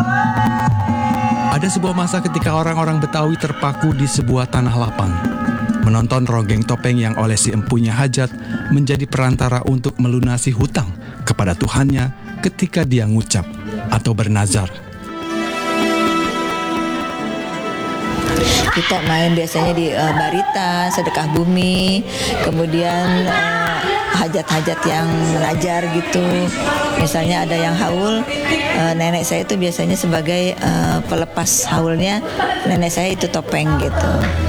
Ada sebuah masa ketika orang-orang Betawi terpaku di sebuah tanah lapang. Menonton ronggeng topeng yang oleh si empunya hajat menjadi perantara untuk melunasi hutang kepada Tuhannya ketika dia ngucap atau bernazar. Kita main biasanya di barita, sedekah bumi, kemudian hajat-hajat yang mengajar gitu. Misalnya ada yang haul, nenek saya itu biasanya sebagai pelepas haulnya, nenek saya itu topeng gitu.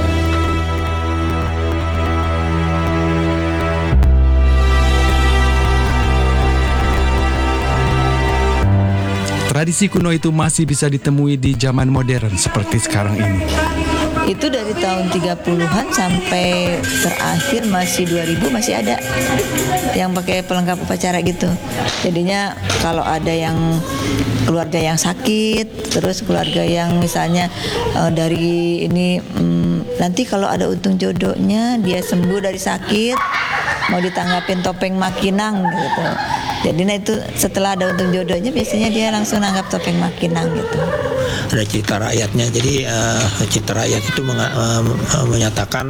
Tradisi kuno itu masih bisa ditemui di zaman modern seperti sekarang ini. Itu dari tahun 30-an sampai terakhir masih 2000 masih ada yang pakai pelengkap upacara gitu. Jadinya kalau ada yang keluarga yang sakit, terus keluarga yang misalnya dari ini nanti kalau ada untung jodohnya dia sembuh dari sakit, mau ditanggapin topeng makinang gitu. Jadi itu setelah ada untung jodohnya biasanya dia langsung nanggap topeng makinang gitu. Ada cerita rakyatnya, jadi cerita rakyat itu menyatakan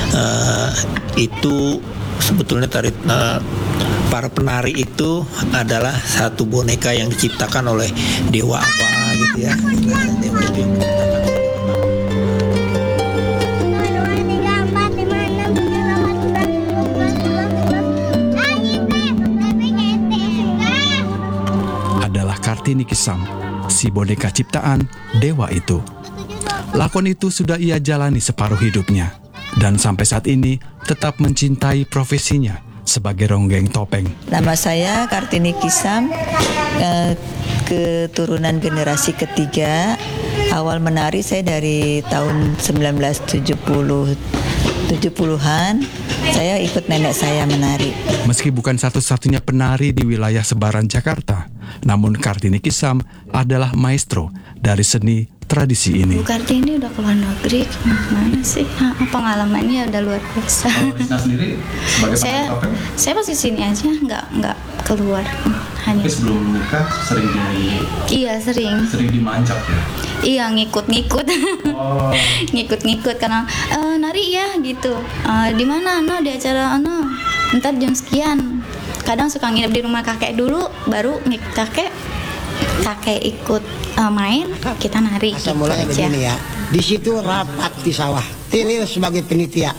itu sebetulnya para penari itu adalah satu boneka yang diciptakan oleh dewa apa gitu ya. Dewa itu yang menciptakan. Adalah Kartini Kisam, si boneka ciptaan dewa itu. Lakon itu sudah ia jalani separuh hidupnya, dan sampai saat ini tetap mencintai profesinya sebagai ronggeng topeng. Nama saya Kartini Kisam, keturunan generasi ketiga. Awal menari saya dari tahun 1970-an, saya ikut nenek saya menari. Meski bukan satu-satunya penari di wilayah sebaran Jakarta, namun Kartini Kisam adalah maestro dari seni tradisi ini. Bu Kartini udah keluar negeri, mana sih? Pengalamannya udah luar biasa. Kalau Dina sendiri sebagai penari topeng? Saya masih sini aja, nggak keluar. Hanya. Tapi sebelum menikah sering Iya sering dimanjak ya? Iya ngikut-ngikut. Oh. Ngikut-ngikut karena nari ya gitu. Di mana di acara ntar jam sekian. Kadang suka nginep di rumah kakek dulu, baru ngikut kakek ikut main, kita nari gitu mulai aja. begini ya. Di situ rapat di sawah. Tiril sebagai penitia.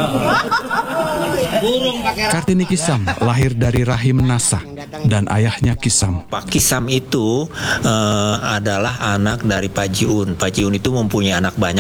Kartini Kisam lahir dari rahim Nasah dan ayahnya Kisam. Pak Kisam itu adalah anak dari Pak Jiun. Pak Jiun itu mempunyai anak banyak.